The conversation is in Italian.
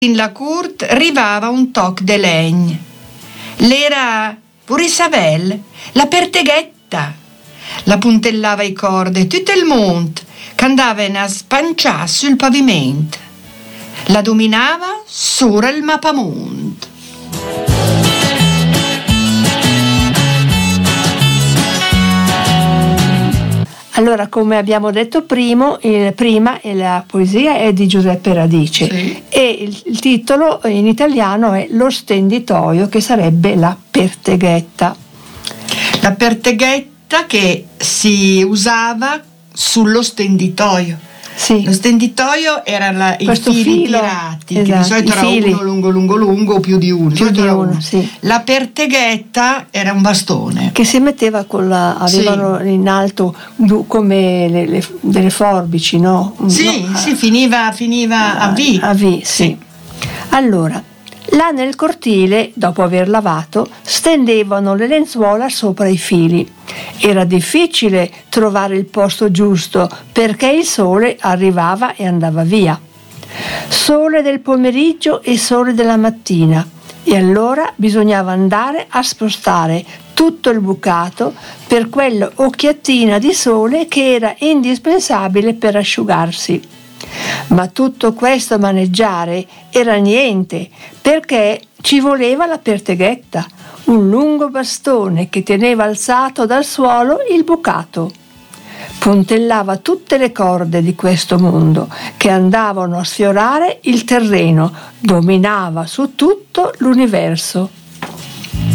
In la cour arrivava un toc de legno. L'era pure Isabel, la perteghetta. La puntellava i corde tutto il mondo, che andava a spanciare sul pavimento. La dominava sopra il mappamondo. Allora, come abbiamo detto prima, la poesia è di Giuseppe Radice, sì. E il titolo in italiano è Lo stenditoio, che sarebbe la perteghetta. La perteghetta che si usava sullo stenditoio. Sì. Lo stenditoio era i fili tirati, esatto, che di solito era uno lungo o più di uno. Sì. La perteghetta era un bastone che si metteva avevano sì. In alto come delle forbici, no? Sì, no? Sì, finiva a V. A V, sì. Allora, là nel cortile, dopo aver lavato, stendevano le lenzuola sopra i fili. Era difficile trovare il posto giusto perché il sole arrivava e andava via. Sole del pomeriggio e sole della mattina. E allora bisognava andare a spostare tutto il bucato per quell'occhiatina di sole che era indispensabile per asciugarsi. Ma tutto questo maneggiare era niente, perché ci voleva la perteghetta, un lungo bastone che teneva alzato dal suolo il bucato. Puntellava tutte le corde di questo mondo che andavano a sfiorare il terreno, dominava su tutto l'universo.